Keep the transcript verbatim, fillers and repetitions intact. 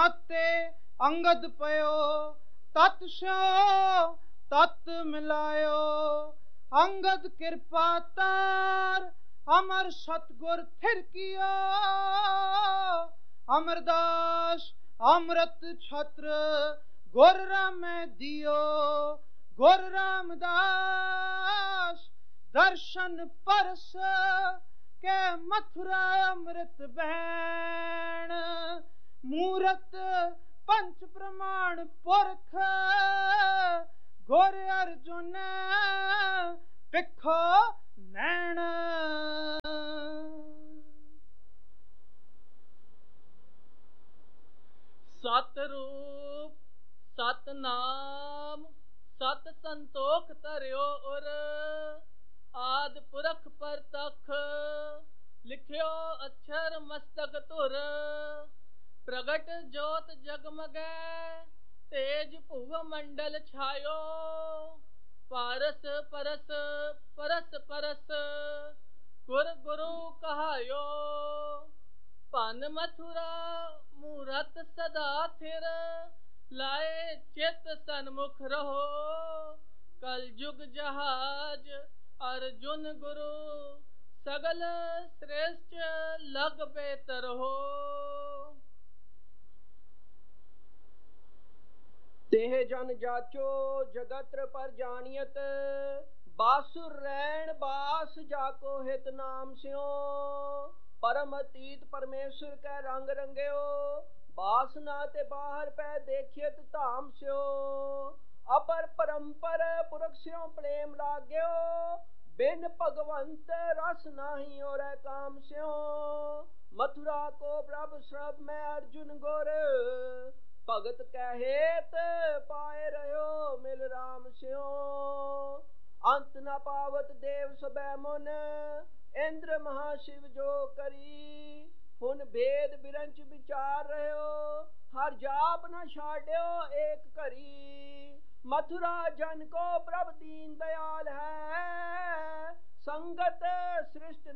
माते अंगद पयो तत स्यो तत मिलायो अंगद कृपा तार अमर सतगुर थिर कियो अमरदास अमृत छत्र गुर राम दियो गुर रामदास दर्शन परस के मथुरा अमृत बैण मूरत पंच प्रमाण पुरख गुर अर्जुन पिखो नैण। सतरूप सतनाम सत संतोख धरियो उर आद पुरख परतख लिखियो अक्षर मस्तक धुर प्रगट जोत जगमगै तेज भुव मंडल छायो पारस परस परस परस गुर गुरु कहायो पन मथुरा मूरत सदा थिर लाए चित सन्मुख रहो कल युग जहाज अर्जुन गुरु सगल श्रेष्ठ लग बेतर हो। तेह जन जाचो जगत्र पर जानियत बासुर रैण बास जाको हित नाम स्यो परम अतीत परमेश्वर कै रंग रंगयो बासना ते बाहर पै देखियत धाम स्यो अपर परंपर पुरख स्यो प्रेम लाग्यो बिन भगवंत रस नाही और काम स्यो मथुरा को प्रभ श्रभ में अर्जुन गुर भगत कहेत पाए रहो मिल राम स्यो अंत न पावत देव सबै मुन इंद्र महाशिव जो करी हुन भेद बिरंच विचार रहो हर जाप न छाड्यो एक घरी मथुरा जन को प्रभ दीन दयाल है संगत सृष्ट